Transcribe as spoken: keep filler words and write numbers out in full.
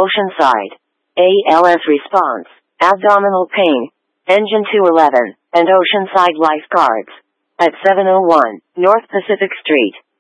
Oceanside. A L S response, abdominal pain, engine two eleven, and Oceanside lifeguards. At seven oh one North Pacific Street.